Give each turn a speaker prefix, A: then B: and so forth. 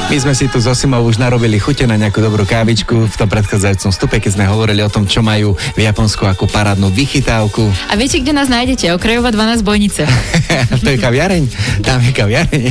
A: My sme si tu s Osimou už narobili chute na nejakú dobrú kávičku v tom predchádzajúcom stupe, keď sme hovorili o tom, čo majú v Japonsku ako parádnu vychytávku.
B: A viete, kde nás nájdete? Okrajová 12 Bojnice.
A: To je kaviareň? Tam je kaviareň.